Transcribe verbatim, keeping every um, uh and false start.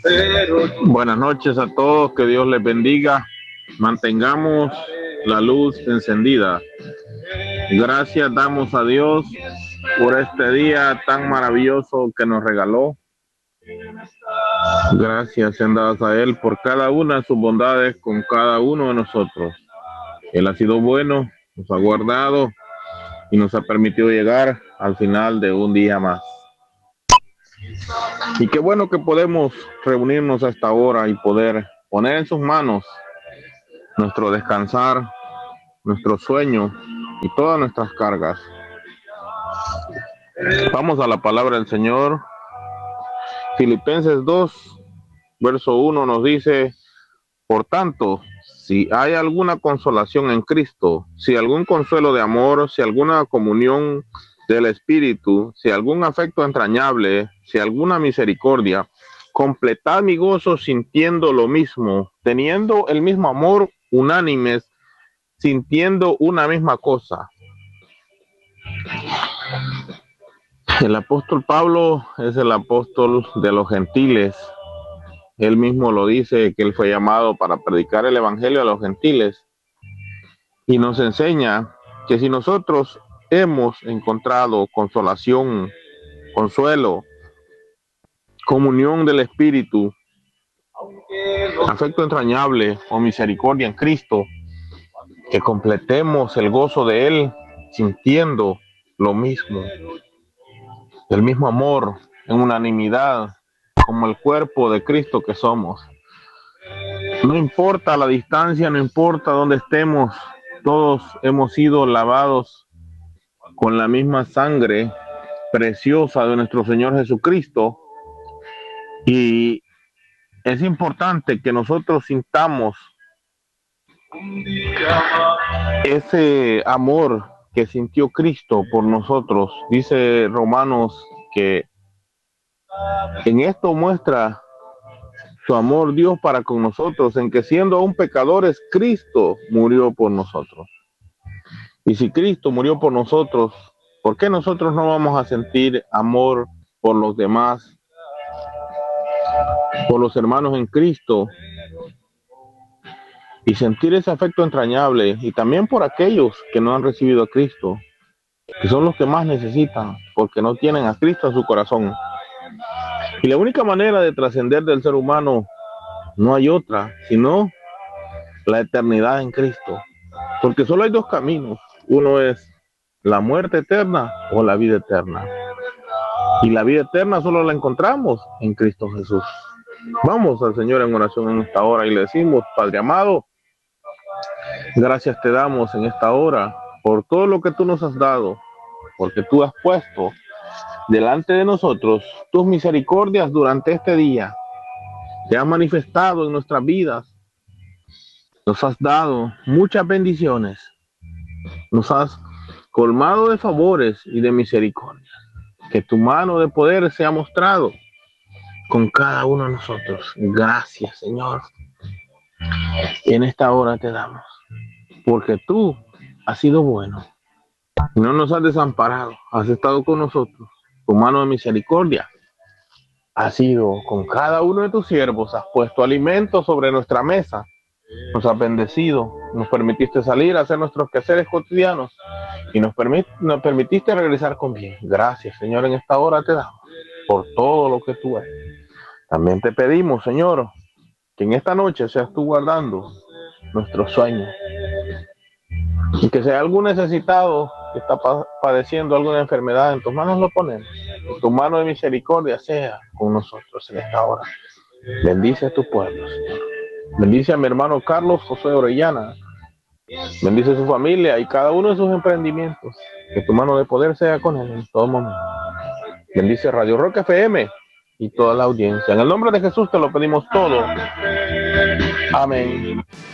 Buenas noches a todos, que Dios les bendiga. Mantengamos la luz encendida. Gracias damos a Dios por este día tan maravilloso que nos regaló. Gracias sean dadas a Él por cada una de sus bondades con cada uno de nosotros. Él ha sido bueno, nos ha guardado y nos ha permitido llegar al final de un día más. Y qué bueno que podemos reunirnos a esta hora y poder poner en sus manos nuestro descansar, nuestro sueño y todas nuestras cargas. Vamos a la palabra del Señor. Filipenses dos, verso uno nos dice: por tanto, si hay alguna consolación en Cristo, si algún consuelo de amor, si alguna comunión del Espíritu, si algún afecto entrañable, si alguna misericordia, completad mi gozo sintiendo lo mismo, teniendo el mismo amor, unánimes, sintiendo una misma cosa. El apóstol Pablo es el apóstol de los gentiles. Él mismo lo dice, que él fue llamado para predicar el evangelio a los gentiles. Y nos enseña que si nosotros hemos encontrado consolación, consuelo, comunión del Espíritu, afecto entrañable o misericordia en Cristo, que completemos el gozo de Él sintiendo lo mismo, el mismo amor en unanimidad, como el cuerpo de Cristo que somos. No importa la distancia, no importa dónde estemos, todos hemos sido lavados con la misma sangre preciosa de nuestro Señor Jesucristo, y es importante que nosotros sintamos ese amor que sintió Cristo por nosotros. Dice Romanos que en esto muestra su amor Dios para con nosotros, en que siendo aún pecadores, Cristo murió por nosotros. Y si Cristo murió por nosotros, ¿por qué nosotros no vamos a sentir amor por los demás, por los hermanos en Cristo, y sentir ese afecto entrañable, y también por aquellos que no han recibido a Cristo, que son los que más necesitan, porque no tienen a Cristo en su corazón? Y la única manera de trascender del ser humano, no hay otra, sino la eternidad en Cristo. Porque solo hay dos caminos. Uno es la muerte eterna o la vida eterna. Y la vida eterna solo la encontramos en Cristo Jesús. Vamos al Señor en oración en esta hora y le decimos: Padre amado, gracias te damos en esta hora por todo lo que tú nos has dado, porque tú has puesto delante de nosotros tus misericordias durante este día. Te has manifestado en nuestras vidas. Nos has dado muchas bendiciones. Nos has colmado de favores y de misericordia. Que tu mano de poder se ha mostrado con cada uno de nosotros. Gracias, Señor. Y en esta hora te damos, porque tú has sido bueno. No nos has desamparado. Has estado con nosotros. Tu mano de misericordia ha sido con cada uno de tus siervos. Has puesto alimento sobre nuestra mesa. Nos has bendecido. Nos permitiste salir a hacer nuestros quehaceres cotidianos. Y nos, permit nos permitiste regresar con bien. Gracias, Señor, en esta hora te damos por todo lo que tú eres. También te pedimos, Señor, que en esta noche seas tú guardando nuestros sueños. Y que si hay algún necesitado que está padeciendo alguna enfermedad, en tus manos lo ponemos. Que tu mano de misericordia sea con nosotros en esta hora. Bendice a tu pueblo, Señor. Bendice a mi hermano Carlos José Orellana. Bendice a su familia y cada uno de sus emprendimientos. Que tu mano de poder sea con él en todo momento. Bendice Radio Rock F M y toda la audiencia. En el nombre de Jesús te lo pedimos todo. Amén.